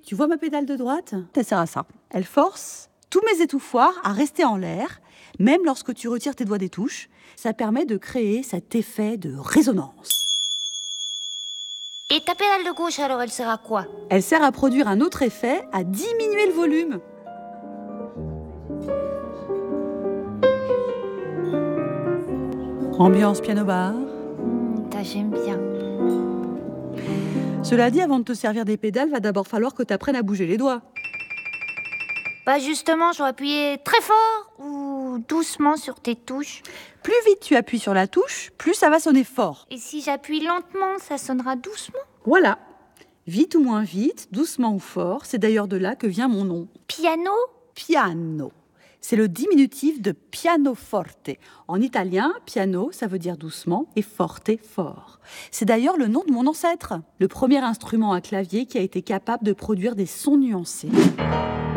Tu vois ma pédale de droite? Ça sert à ça. Elle force tous mes étouffoirs à rester en l'air, même lorsque tu retires tes doigts des touches. Ça permet de créer cet effet de résonance. Et ta pédale de gauche, alors, elle sert à quoi? Elle sert à produire un autre effet, à diminuer le volume. Ambiance piano-bar. J'aime bien. Cela dit, avant de te servir des pédales, va d'abord falloir que tu apprennes à bouger les doigts. Bah justement, je dois appuyer très fort ou doucement sur tes touches. Plus vite tu appuies sur la touche, plus ça va sonner fort. Et si j'appuie lentement, ça sonnera doucement? Voilà. Vite ou moins vite, doucement ou fort, c'est d'ailleurs de là que vient mon nom. Piano? Piano. C'est le diminutif de pianoforte. En italien, piano, ça veut dire doucement et forte, fort. C'est d'ailleurs le nom de mon ancêtre, le premier instrument à clavier qui a été capable de produire des sons nuancés.